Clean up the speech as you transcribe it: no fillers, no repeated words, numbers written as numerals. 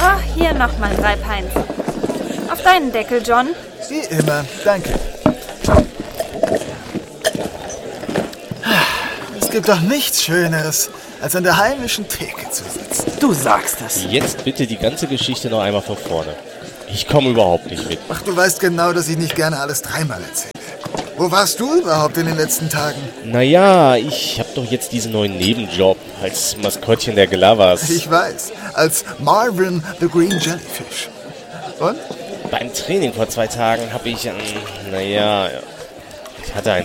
hier nochmal 3 Pints. Auf deinen Deckel, John. Wie immer, danke. Es gibt doch nichts Schöneres, als an der heimischen Theke zu sitzen. Du sagst es. Jetzt bitte die ganze Geschichte noch einmal von vorne. Ich komme überhaupt nicht mit. Ach, du weißt genau, dass ich nicht gerne alles 3-mal erzähle. Wo warst du überhaupt in den letzten Tagen? Naja, ich habe doch jetzt diesen neuen Nebenjob als Maskottchen der Glovers. Ich weiß, als Marvin the Green Jellyfish. Und? Beim Training vor 2 Tagen habe ich, ich hatte ein